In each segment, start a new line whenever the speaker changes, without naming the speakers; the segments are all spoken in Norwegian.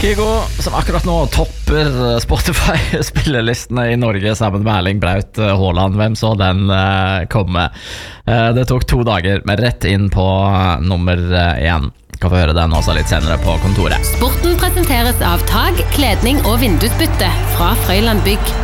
Kygo, som akkurat nå topper Spotify-spillelistene i Norge sammen med Erling Braut Haaland. Hvem så den komme? Det tok 2 dager, men rett inn på nummer 1. Kan få høre den også litt senere på kontoret.
Sporten presenteres av tag, kledning og vindusbytte fra Frøyland Bygg.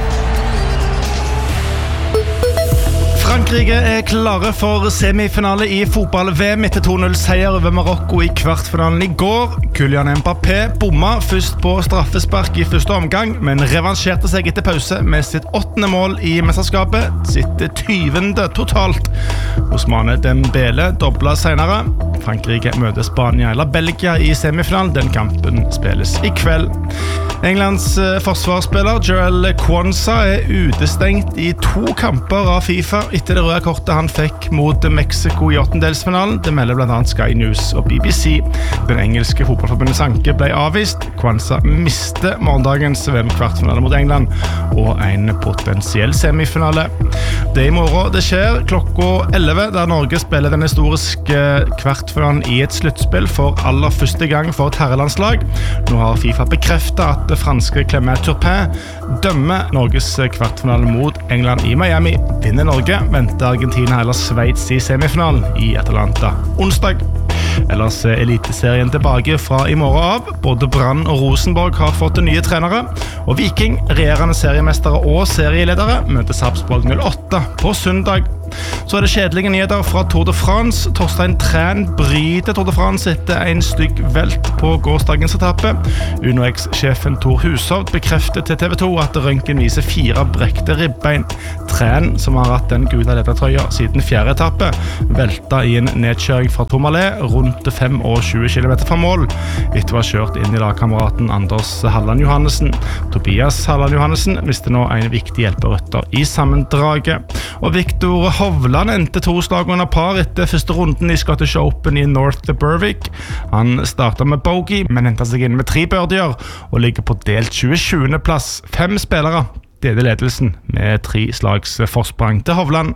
Frankrike klare for semifinale i fotball-VM etter 2-0-seier over Marokko i kvartfinalen i går. Kylian Mbappé bomma først på straffespark i første omgang, men revansjerte seg etter pause med sitt 8. mål i mesterskapet, sitt 20. totalt. Ousmane Dembele dobla senere. Frankrike møter Spania eller Belgia i semifinalen. Den kampen spilles i kveld. Englands forsvarsspiller Joel Quansah utestengt i 2 kamper av FIFA etter det røde kortet han fikk mot Mexico i 8-delsfinalen. Det melder blant annet Sky News og BBC. Den engelske fotballforbundets anke ble avvist. Quansah mister morgendagens VM-kvartfinale mot England og en potensiell semifinale. Det i morgen det skjer klokka 11, der Norge spiller den historiske kvartfinalen i et sluttspill for aller første gang for et herrelandslag. Nå har FIFA bekreftet at det franske Clément Turpin dømmer Norges kvartfinale mot England i Miami. Vinner Norge, venter Argentina eller Schweiz i semifinalen i Atlanta onsdag. Ellers eliteserien tilbake fra i morgen av. Både Brann og Rosenborg har fått nye trenere, og Viking, regjerende seriemestere og serieledere, møter Sarpsborg 08 på søndag. Så det kjedelige nyheter fra Tour de France. Torstein Træn bryter Tour de France etter en stygg velt på gårsdagens etappe. UnoX-sjefen Tor Hushovd bekrefter til TV 2 at røntgen viser 4 brekte ribbein. Træn, som har hatt den gule ledertrøya siden 4. etappe, velta i en nedkjøring fra Tourmalet rundt 25 km fra mål, etter å ha kjørt inn i lagkameraten Anders Halland Johannessen. Tobias Halland Johannessen mister nå en viktig hjelperytter i sammendraget. Og Victor Hovland endte 2 slag under par etter første runden i Scottish Open i North Berwick. Han startet med bogey, men hentet seg inn med 3 birdier og ligger på delt 27. plass. 5 spillere deler ledelsen med 3 slags forsprang til Hovland.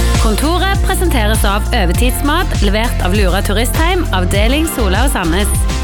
Kontoret presenteres av Øvetidsmat, levert av Lura Turistheim, avdeling Sola og Sandnes.